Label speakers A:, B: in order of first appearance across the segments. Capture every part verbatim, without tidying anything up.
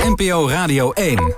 A: N P O Radio één.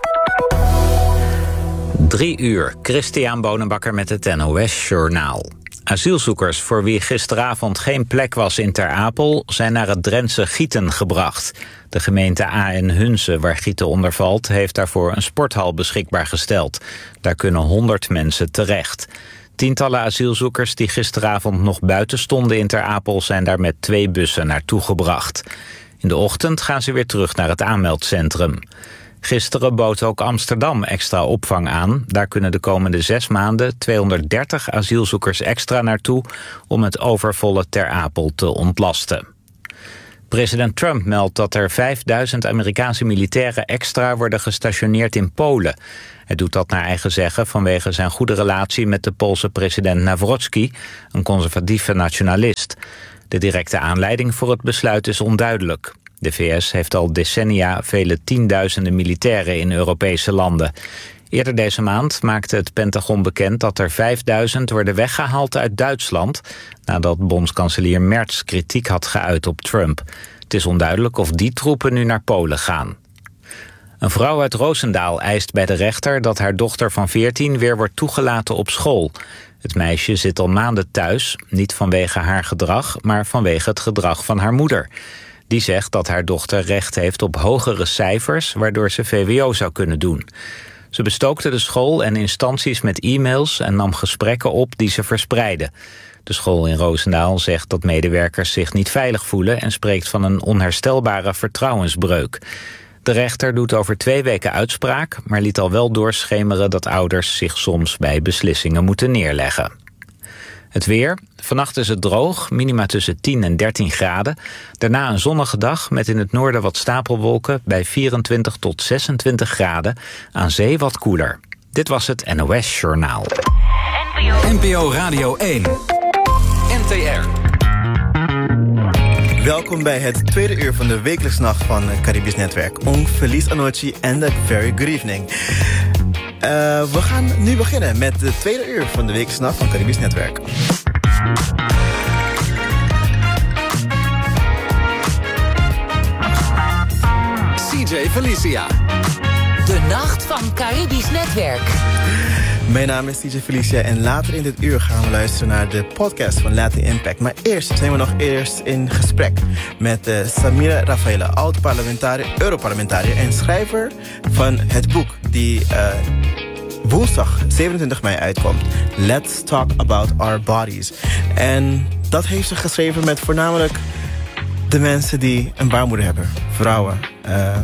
B: Drie uur, Christian Bonenbakker met het N O S-journaal. Asielzoekers voor wie gisteravond geen plek was in Ter Apel zijn naar het Drentse Gieten gebracht. De gemeente A en Hunze, waar Gieten onder valt, heeft daarvoor een sporthal beschikbaar gesteld. Daar kunnen honderd mensen terecht. Tientallen asielzoekers die gisteravond nog buiten stonden in Ter Apel zijn daar met twee bussen naartoe gebracht. In de ochtend gaan ze weer terug naar het aanmeldcentrum. Gisteren bood ook Amsterdam extra opvang aan. Daar kunnen de komende zes maanden tweehonderddertig asielzoekers extra naartoe om het overvolle Ter Apel te ontlasten. President Trump meldt dat er vijfduizend Amerikaanse militairen extra worden gestationeerd in Polen. Hij doet dat naar eigen zeggen vanwege zijn goede relatie met de Poolse president Nawrocki, een conservatieve nationalist. De directe aanleiding voor het besluit is onduidelijk. De V S heeft al decennia vele tienduizenden militairen in Europese landen. Eerder deze maand maakte het Pentagon bekend dat er vijfduizend worden weggehaald uit Duitsland, nadat bondskanselier Merz kritiek had geuit op Trump. Het is onduidelijk of die troepen nu naar Polen gaan. Een vrouw uit Roosendaal eist bij de rechter dat haar dochter van veertien weer wordt toegelaten op school. Het meisje zit al maanden thuis, niet vanwege haar gedrag, maar vanwege het gedrag van haar moeder. Die zegt dat haar dochter recht heeft op hogere cijfers, waardoor ze V W O zou kunnen doen. Ze bestookte de school en instanties met e-mails en nam gesprekken op die ze verspreidden. De school in Roosendaal zegt dat medewerkers zich niet veilig voelen en spreekt van een onherstelbare vertrouwensbreuk. De rechter doet over twee weken uitspraak, maar liet al wel doorschemeren dat ouders zich soms bij beslissingen moeten neerleggen. Het weer. Vannacht is het droog, minima tussen tien en dertien graden. Daarna een zonnige dag met in het noorden wat stapelwolken bij vierentwintig tot zesentwintig graden. Aan zee wat koeler. Dit was het N O S-journaal.
A: N P O Radio één. N T R.
C: Welkom bij het tweede uur van de wekelijkse nacht van het Caribisch Netwerk. Un feliz anoche and a very good evening. Uh, we gaan nu beginnen met de tweede uur van de wekelijkse nacht van het Caribisch Netwerk.
A: C J Felicia.
D: De nacht van Caribisch Netwerk.
C: Mijn naam is C J Felicia en later in dit uur gaan we luisteren naar de podcast van Latin Impact. Maar eerst zijn we nog eerst in gesprek met uh, Samira Rafaela, oud-parlementariër, Europarlementariër en schrijver van het boek die uh, woensdag zevenentwintig mei uitkomt. Let's Talk About Our Bodies. En dat heeft ze geschreven met voornamelijk de mensen die een baarmoeder hebben. Vrouwen. Uh,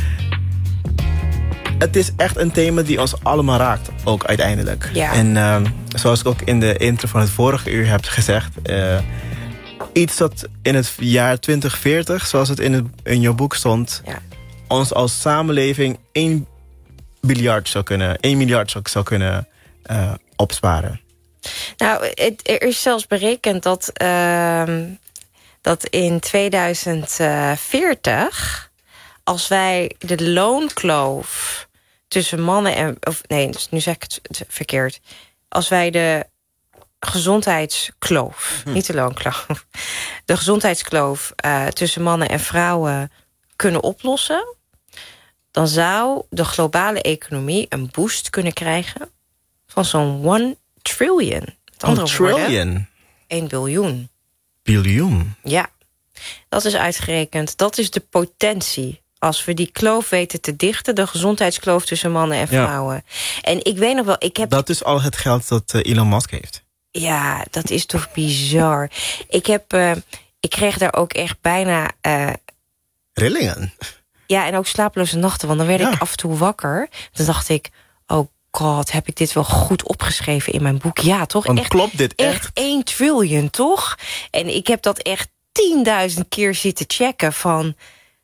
C: Het is echt een thema die ons allemaal raakt, ook uiteindelijk.
E: Ja.
C: En uh, zoals ik ook in de intro van het vorige uur heb gezegd, Uh, iets dat in het jaar twintig veertig, zoals het in, het, in jouw boek stond,
E: Ja.
C: ons als samenleving één miljard zou kunnen, één miljard zou, zou kunnen uh, opsparen.
E: Nou, het, er is zelfs berekend dat, uh, dat in tweeduizend veertig... als wij de loonkloof tussen mannen en... of nee, nu zeg ik het verkeerd. Als wij de gezondheidskloof, hm. niet de loonkloof... de gezondheidskloof uh, tussen mannen en vrouwen kunnen oplossen, dan zou de globale economie een boost kunnen krijgen van zo'n one trillion.
C: Een trillion?
E: één biljoen.
C: Biljoen?
E: Ja. Dat is uitgerekend. Dat is de potentie. Als we die kloof weten te dichten, de gezondheidskloof tussen mannen en vrouwen. Ja. En ik weet nog wel, ik heb...
C: Dat is al het geld dat uh, Elon Musk heeft.
E: Ja, dat is toch bizar. Ik heb, uh, ik kreeg daar ook echt bijna... Uh,
C: Rillingen?
E: Ja, en ook slapeloze nachten, want dan werd
C: ja.
E: ik af en toe wakker. Dan dacht ik, oh god, heb ik dit wel goed opgeschreven in mijn boek? Ja, toch?
C: Want
E: echt,
C: klopt dit echt?
E: Echt één triljoen, toch? En ik heb dat echt tienduizend keer zitten checken van...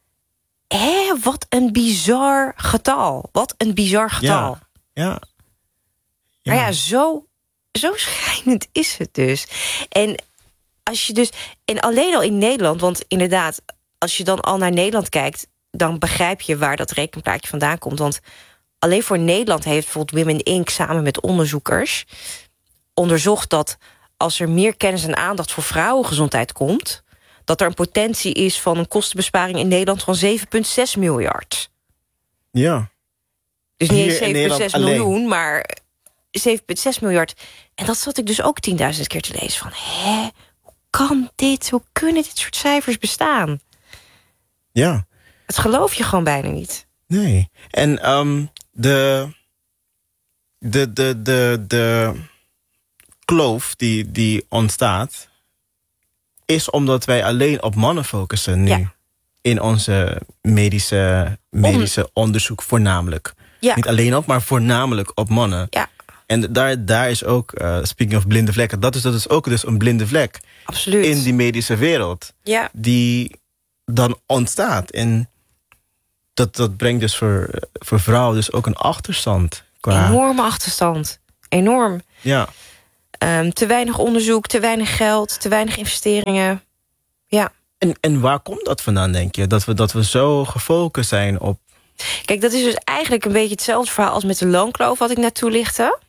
E: hé, wat een bizar getal. Wat een bizar getal.
C: Ja, ja.
E: ja. Maar ja, zo, zo schrijnend is het dus. En als je dus... En alleen al in Nederland, want inderdaad... als je dan al naar Nederland kijkt... dan begrijp je waar dat rekenplaatje vandaan komt. Want alleen voor Nederland heeft bijvoorbeeld Women Incorporated... samen met onderzoekers onderzocht dat... als er meer kennis en aandacht voor vrouwengezondheid komt... dat er een potentie is van een kostenbesparing in Nederland van zeven komma zes miljard.
C: Ja.
E: Dus niet
C: Hier
E: eens
C: in
E: zeven komma zes
C: Nederland
E: miljoen, maar zeven komma zes miljard. En dat zat ik dus ook tienduizend keer te lezen. Van, hè, hoe kan dit? Hoe kunnen dit soort cijfers bestaan?
C: Ja.
E: Het geloof je gewoon bijna niet.
C: Nee. En um, de, de, de, de, de kloof die, die ontstaat, is omdat wij alleen op mannen focussen nu.
E: Ja.
C: In onze medische, medische onderzoek voornamelijk.
E: Ja.
C: Niet alleen op, maar voornamelijk op mannen.
E: Ja.
C: En daar, daar is ook, uh, speaking of blinde vlekken, dat is, dat is ook dus een blinde vlek.
E: Absoluut.
C: In die medische wereld.
E: Ja.
C: Die dan ontstaat. En dat, dat brengt dus voor, voor vrouwen dus ook een achterstand. Qua...
E: Enorme achterstand. Enorm.
C: Ja.
E: Um, te weinig onderzoek, te weinig geld, te weinig investeringen. Ja.
C: En, en waar komt dat vandaan, denk je? Dat we, dat we zo gefocust zijn op...
E: Kijk, dat is dus eigenlijk een beetje hetzelfde verhaal als met de loonkloof wat ik net toelichtte.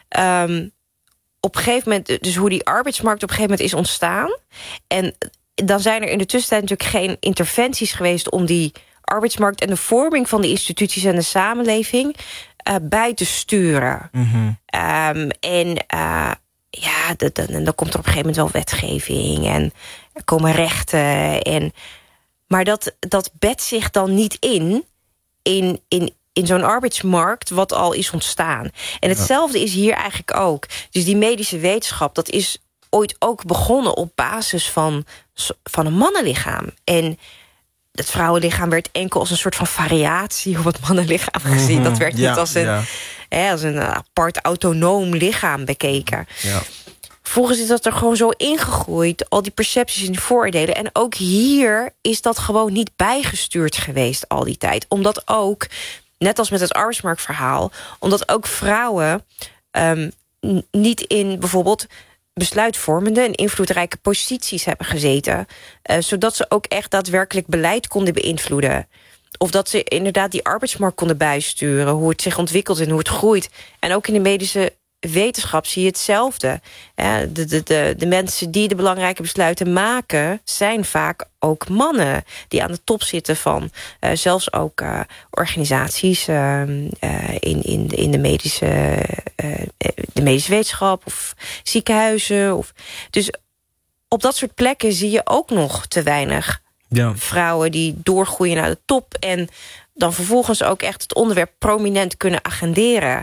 E: Um, op een gegeven moment, dus hoe die arbeidsmarkt op een gegeven moment is ontstaan. En dan zijn er in de tussentijd natuurlijk geen interventies geweest om die arbeidsmarkt en de vorming van de instituties en de samenleving uh, bij te sturen.
C: Mm-hmm.
E: Um, en uh, ja, de, de, de, dan komt er op een gegeven moment wel wetgeving en er komen rechten. En, maar dat, dat bedt zich dan niet in in, in, in zo'n arbeidsmarkt wat al is ontstaan. En hetzelfde is hier eigenlijk ook. Dus die medische wetenschap, dat is ooit ook begonnen op basis van, van een mannenlichaam. En het vrouwenlichaam werd enkel als een soort van variatie op het mannenlichaam gezien. Mm-hmm. Dat werd niet ja, als, een, ja. hè, als een apart autonoom lichaam bekeken.
C: Ja.
E: Volgens is dat er gewoon zo ingegroeid, al die percepties en die vooroordelen. En ook hier is dat gewoon niet bijgestuurd geweest al die tijd. Omdat ook, net als met het arbeidsmarktverhaal, omdat ook vrouwen um, niet in bijvoorbeeld besluitvormende en invloedrijke posities hebben gezeten. Uh, zodat ze ook echt daadwerkelijk beleid konden beïnvloeden. Of dat ze inderdaad die arbeidsmarkt konden bijsturen, hoe het zich ontwikkelt en hoe het groeit. En ook in de medische wetenschap zie je hetzelfde. De, de, de, de mensen die de belangrijke besluiten maken zijn vaak ook mannen die aan de top zitten van uh, zelfs ook uh, organisaties uh, uh, in, in, in de medische, uh, de medische wetenschap of ziekenhuizen. Of, dus op dat soort plekken zie je ook nog te weinig ja. vrouwen die doorgroeien naar de top en dan vervolgens ook echt het onderwerp prominent kunnen agenderen.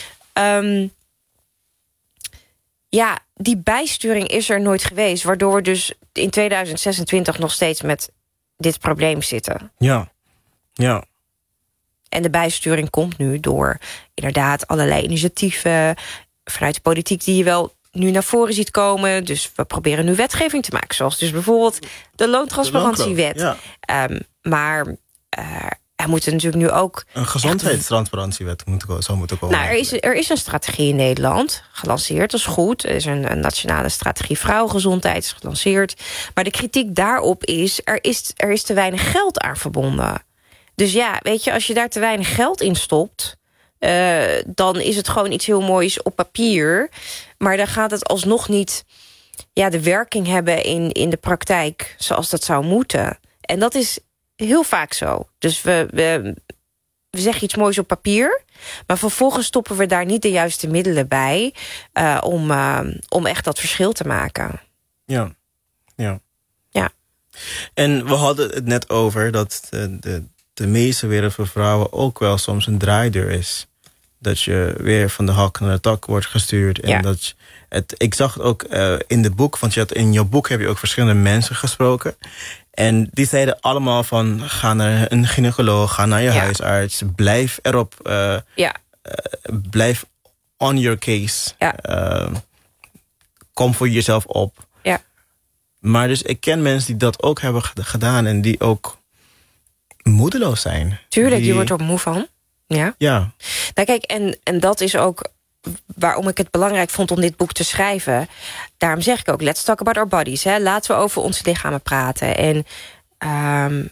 E: Um, Ja, die bijsturing is er nooit geweest, waardoor we dus in tweeduizend zesentwintig nog steeds met dit probleem zitten.
C: Ja, ja.
E: En de bijsturing komt nu door inderdaad allerlei initiatieven vanuit de politiek die je wel nu naar voren ziet komen. Dus we proberen nu wetgeving te maken, zoals dus bijvoorbeeld de loontransparantiewet. Ja. Um, maar uh, er moeten natuurlijk nu ook
C: een gezondheidstransparantiewet moet zo moeten komen.
E: Nou, er is, er is een strategie in Nederland gelanceerd, dat is goed. Er is een, een nationale strategie vrouwengezondheid is gelanceerd. Maar de kritiek daarop is er, is, er is te weinig geld aan verbonden. Dus ja, weet je, als je daar te weinig geld in stopt, uh, dan is het gewoon iets heel moois op papier. Maar dan gaat het alsnog niet ja, de werking hebben in, in de praktijk zoals dat zou moeten. En dat is heel vaak zo. Dus we, we, we zeggen iets moois op papier, maar vervolgens stoppen we daar niet de juiste middelen bij uh, om, uh, om echt dat verschil te maken.
C: Ja, ja.
E: Ja.
C: En we hadden het net over dat de, de, de meeste wereld voor vrouwen ook wel soms een draaideur is. Dat je weer van de hak naar de tak wordt gestuurd. En
E: ja.
C: dat je, het, ik zag het ook uh, in de boek, want je had, in jouw boek heb je ook verschillende mensen gesproken. En die zeiden allemaal van, ga naar een gynaecoloog, ga naar je ja. huisarts. Blijf erop, uh,
E: ja.
C: uh, blijf on your case.
E: Ja.
C: Uh, kom voor jezelf op.
E: Ja.
C: Maar dus ik ken mensen die dat ook hebben gedaan en die ook moedeloos zijn.
E: Tuurlijk,
C: die...
E: je wordt er moe van. Ja.
C: Ja.
E: Nou kijk, en, en dat is ook waarom ik het belangrijk vond om dit boek te schrijven. Daarom zeg ik ook, let's talk about our bodies. Hè. Laten we over onze lichamen praten. En um,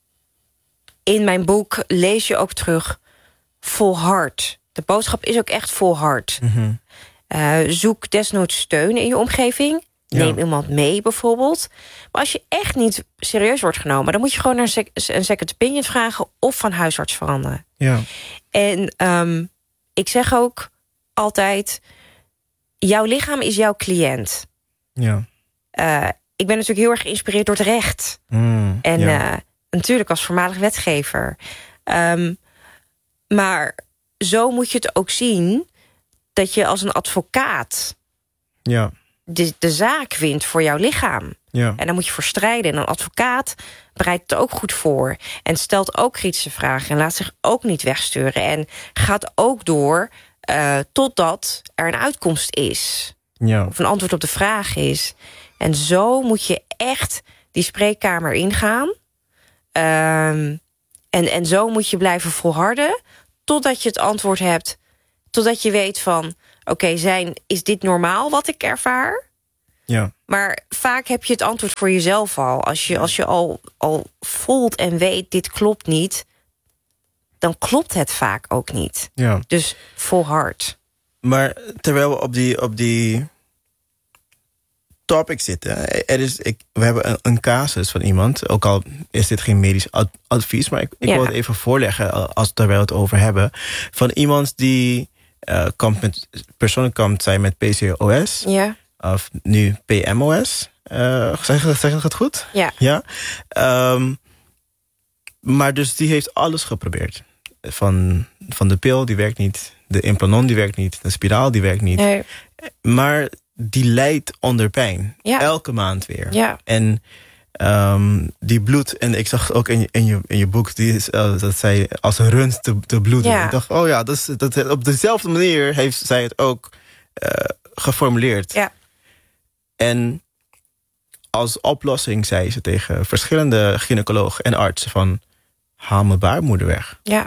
E: in mijn boek lees je ook terug volhard. De boodschap is ook echt volhard.
C: Mm-hmm.
E: Uh, zoek desnoods steun in je omgeving. Neem
C: Ja.
E: iemand mee bijvoorbeeld. Maar als je echt niet serieus wordt genomen... dan moet je gewoon naar een, sec- een second opinion vragen... of van huisarts veranderen.
C: Ja.
E: En um, ik zeg ook altijd... jouw lichaam is jouw cliënt.
C: Ja.
E: Uh, ik ben natuurlijk heel erg geïnspireerd door het recht.
C: Mm,
E: En
C: ja.
E: uh, natuurlijk als voormalig wetgever. Um, maar zo moet je het ook zien... dat je als een advocaat...
C: Ja.
E: De, de zaak wint voor jouw lichaam.
C: Ja.
E: En daar moet je voor strijden. En een advocaat bereidt het ook goed voor. En stelt ook kritische vragen. En laat zich ook niet wegsturen. En gaat ook door uh, totdat er een uitkomst is.
C: Ja.
E: Of een antwoord op de vraag is. En zo moet je echt die spreekkamer ingaan. Um, en, en zo moet je blijven volharden. Totdat je het antwoord hebt. Totdat je weet van... oké, okay, zijn is dit normaal wat ik ervaar?
C: Ja.
E: Maar vaak heb je het antwoord voor jezelf al. Als je, als je al, al voelt en weet, dit klopt niet... dan klopt het vaak ook niet.
C: Ja.
E: Dus volhard.
C: Maar terwijl we op die, op die topic zitten... Er is, ik, we hebben een, een casus van iemand... ook al is dit geen medisch ad, advies... maar ik, ik
E: ja.
C: wil het even voorleggen als terwijl we het over hebben... van iemand die uh, kamp met, persoonlijk kampt zijn met P C O S...
E: Ja.
C: Of nu P M O S. Uh, zeg, zeg ik het goed?
E: Ja.
C: ja? Um, maar dus die heeft alles geprobeerd. Van, van de pil, die werkt niet. De Implanon, die werkt niet. De spiraal, die werkt niet.
E: Nee.
C: Maar die lijdt onder pijn.
E: Ja.
C: Elke maand weer.
E: Ja.
C: En um, die bloed... En ik zag ook in je, in je, in je boek... Die is, uh, dat zij als een rund te, te bloeden.
E: Ja.
C: Ik dacht, oh ja, dat is, dat, op dezelfde manier heeft zij het ook uh, geformuleerd.
E: Ja.
C: En als oplossing zei ze tegen verschillende gynaecologen en artsen van... haal mijn baarmoeder weg.
E: Ja.